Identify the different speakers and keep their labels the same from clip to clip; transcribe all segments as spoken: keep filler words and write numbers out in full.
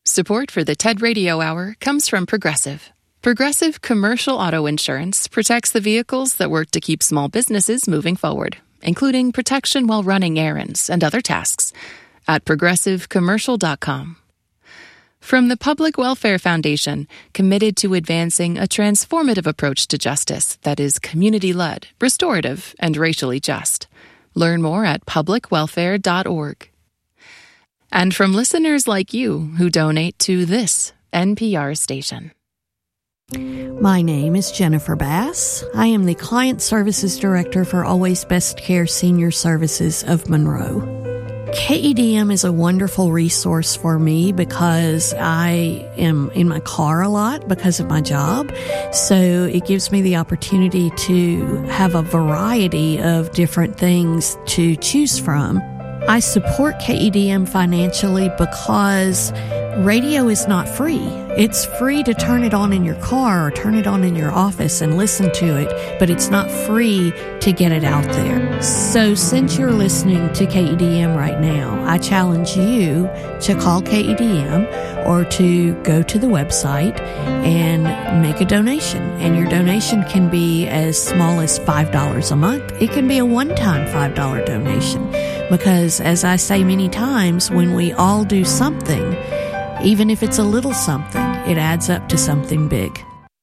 Speaker 1: Support for the TED Radio Hour comes from Progressive. Progressive Commercial Auto Insurance protects the vehicles that work to keep small businesses moving forward, including protection while running errands and other tasks, at progressive commercial dot com. From the Public Welfare Foundation, committed to advancing a transformative approach to justice that is community-led, restorative, and racially just. Learn more at public welfare dot org. And from listeners like you who donate to this N P R station.
Speaker 2: My name is Jennifer Bass. I am the Client Services Director for Always Best Care Senior Services of Monroe. K E D M is a wonderful resource for me because I am in my car a lot because of my job. So it gives me the opportunity to have a variety of different things to choose from. I support K E D M financially because radio is not free. It's free to turn it on in your car or turn it on in your office and listen to it, but it's not free to get it out there. So since you're listening to K E D M right now, I challenge you to call K E D M or to go to the website and make a donation. And your donation can be as small as five dollars a month. It can be a one-time five dollars donation. Because, as I say many times, when we all do something, even if it's a little something, it adds up to something big.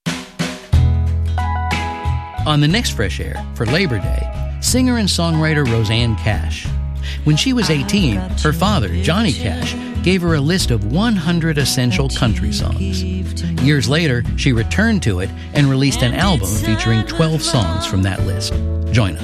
Speaker 3: On the next Fresh Air, for Labor Day, singer and songwriter Rosanne Cash. When she was eighteen, her father, Johnny Cash, gave her a list of one hundred essential country songs. Years later, she returned to it and released an album featuring twelve songs from that list. Join us.